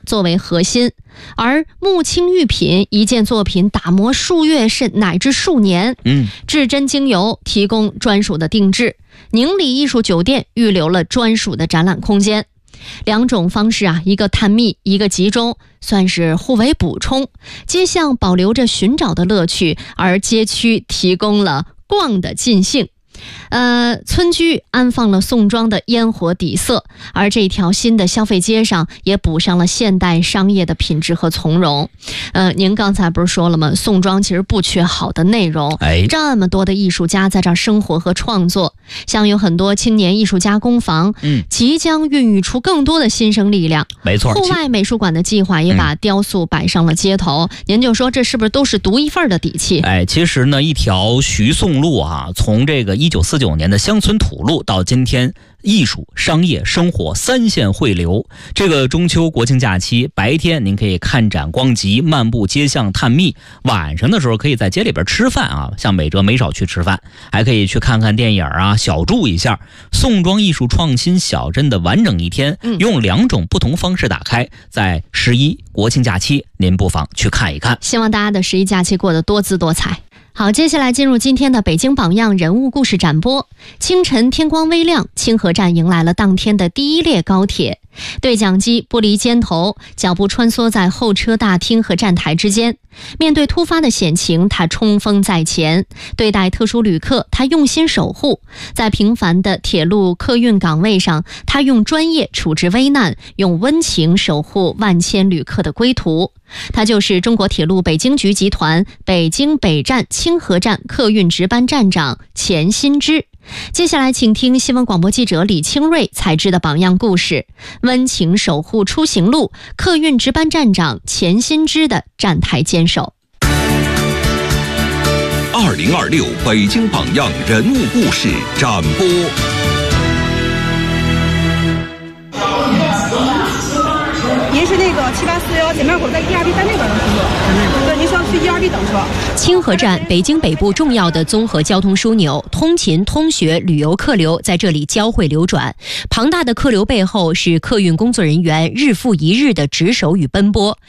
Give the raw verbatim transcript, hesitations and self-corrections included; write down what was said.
作为核心，而木青玉品一件作品打磨数月甚乃至数年， 嗯， 至真精油提供专属的定制，宁理艺术酒店预留了专属的展览空间。两种方式啊，一个探秘，一个集中，算是互为补充。街巷保留着寻找的乐趣，而街区提供了逛的尽兴。呃，村居安放了宋庄的烟火底色，而这条新的消费街上也补上了现代商业的品质和从容。呃，您刚才不是说了吗？宋庄其实不缺好的内容， 哎， 这么多的艺术家在这儿生活和创作，像有很多青年艺术家工坊， 嗯， 即将孕育出更多的新生力量。 没错， 户外美术馆的计划也把雕塑摆上了街头，嗯、您就说这是不是都是独一份的底气？ 哎，其实呢，一条徐宋路啊，从这个一九四九年的乡村土路到今天艺术、商业、生活三线汇流。这个中秋国庆假期，白天您可以看展逛集、漫步街巷探秘，晚上的时候可以在街里边吃饭啊，像美哲没少去吃饭，还可以去看看电影啊，小住一下。宋庄艺术创新小镇的完整一天， 嗯、 用两种不同方式打开，在十一国庆假期，您不妨去看一看。 希望大家的十一假期过得多姿多彩。好，接下来进入今天的北京榜样人物故事展播。清晨天光微亮，清河站迎来了当天的第一列高铁。对讲机不离肩头，脚步穿梭在候车大厅和站台之间。面对突发的险情，他冲锋在前；对待特殊旅客，他用心守护。在平凡的铁路客运岗位上，他用专业处置危难，用温情守护万千旅客的归途。他就是中国铁路北京局集团北京北站清河站客运值班站长钱新之。接下来请听新闻广播记者李清瑞采制的榜样故事，温情守护出行路，客运值班站长钱新之的站台坚守。 二零二六北京榜样人物故事展播。 您是那个七八四幺前面口在 E R B 站那边能工作，对，您需要去 E R B 等车。 清河站，北京北部重要的综合交通枢纽，通勤、通学、旅游客流在这里交汇流转。庞大的客流背后是客运工作人员日复一日的值守与奔波。